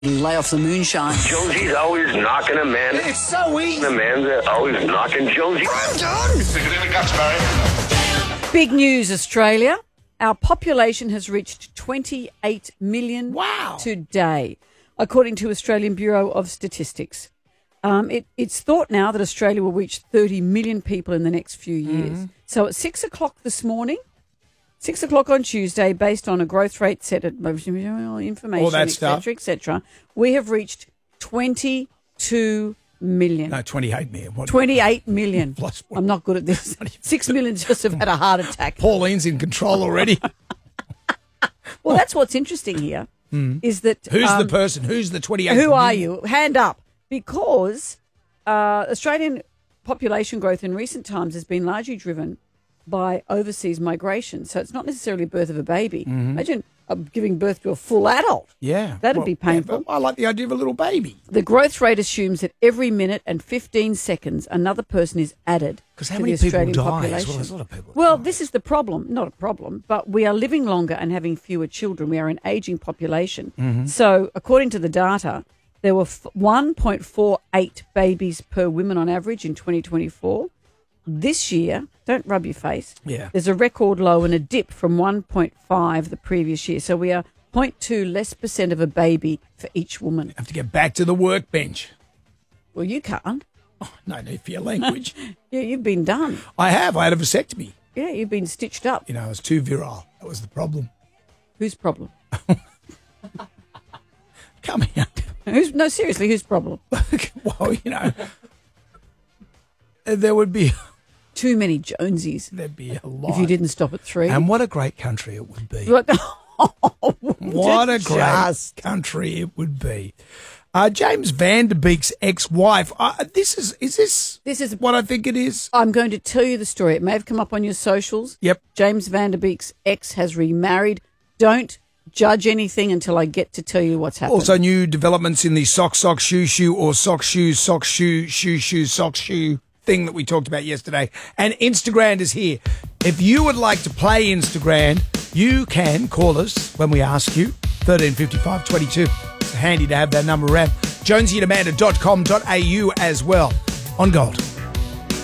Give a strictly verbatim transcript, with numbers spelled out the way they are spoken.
Lay off the moonshine. Jonesy's always knocking Amanda. It's so easy. Amanda always knocking Jonesy. I'm done. Stick it in the guts, Barry. Big news, Australia. Our population has reached twenty-eight million Wow. today, according to Australian Bureau of Statistics. Um, it, it's thought now that Australia will reach thirty million people in the next few years. Mm-hmm. So at six o'clock this morning, six o'clock on Tuesday, based on a growth rate set at information, All that et cetera, stuff. et cetera, we have reached twenty-two million. No, twenty-eight million. What- twenty-eight million. Plus one. I'm not good at this. Six million just have had a heart attack. Pauline's in control already. Well, that's what's interesting here is that... Who's um, the person? Who's the twenty-eight Who are million? you? Hand up. Because uh, Australian population growth in recent times has been largely driven by overseas migration. So it's not necessarily birth of a baby. Imagine uh, giving birth to a full adult. Yeah. That'd Well, be painful. yeah, but I like the idea of a little baby. The growth rate assumes that every minute and fifteen seconds another person is added 'Cause to how the many people Australian die as well? population. There's a lot of people Well, die. this is the problem. Not a problem, but we are living longer and having fewer children. We are an ageing population. Mm-hmm. So according to the data, there were one point four eight babies per woman on average in twenty twenty-four. This year, don't rub your face, Yeah. there's a record low and a dip from one point five the previous year. So we are zero point two less percent of a baby for each woman. Have to get back to the workbench. Well, you can't. No need for your language. Yeah, you've been done. I have. I had a vasectomy. Yeah, you've been stitched up. You know, I was too virile. That was the problem. Whose problem? Coming up. Who's no, seriously, whose problem? Well, you know, there would be Too many Jonesies. there'd be a lot. If you didn't stop at three. And what a great country it would be. What, What a great Just. country it would be. Uh, James Van Der Beek's ex-wife. Uh, this is is this This is what I think it is? I'm going to tell you the story. It may have come up on your socials. Yep. James Van Der Beek's ex has remarried. Don't judge anything until I get to tell you what's happened. Also, new developments in the sock, sock, shoe, shoe, or sock, shoe, sock, shoe, shoe, shoe, sock, shoe thing that we talked about yesterday. And Instagram is here. If you would like to play Instagram, you can call us when we ask you. thirteen fifty-five twenty-two. It's handy to have that number around. jonesy and amanda dot com dot a u as well. On Gold.